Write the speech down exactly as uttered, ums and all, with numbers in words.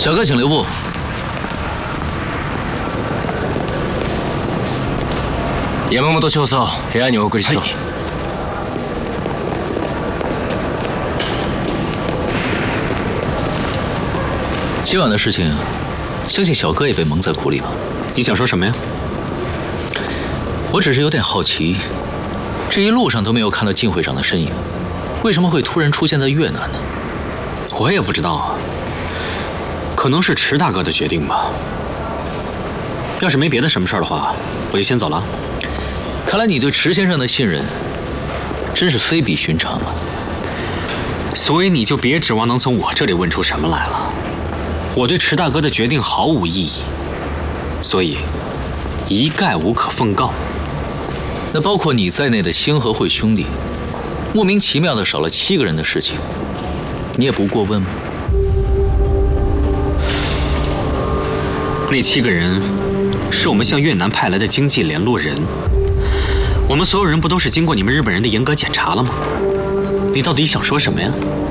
小哥，请留步。山本少佐、部屋にお送りしろ。はい、今晚的事情，相信小哥也被蒙在鼓里吧？ 你想说什么呀？ 我只是有点好奇，这一路上都没有看到靳会长的身影，为什么会突然出现在越南呢？ 我也不知道啊。 可能是池大哥的决定吧。要是没别的什么事儿的话，我就先走了。 看来你对池先生的信任真是非比寻常啊！ 所以你就别指望能从我这里问出什么来了。我对池大哥的决定毫无异议，所以一概无可奉告。 那包括你在内的星河会兄弟，莫名其妙的少了七个人的事情，你也不过问吗？ 那七个人是我们向越南派来的经济联络人，我们所有人不都是经过你们日本人的严格检查了吗？你到底想说什么呀？